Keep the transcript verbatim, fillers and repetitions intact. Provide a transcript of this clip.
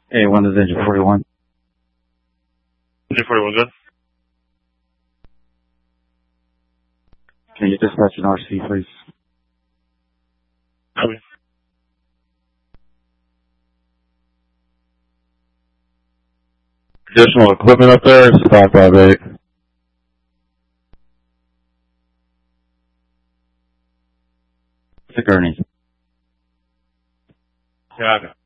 A one is engine forty-one. Engine forty-one, good. Can you dispatch an R C, please? Copy. Additional equipment up there, it's five five eight. It's a gurney. Yeah, okay.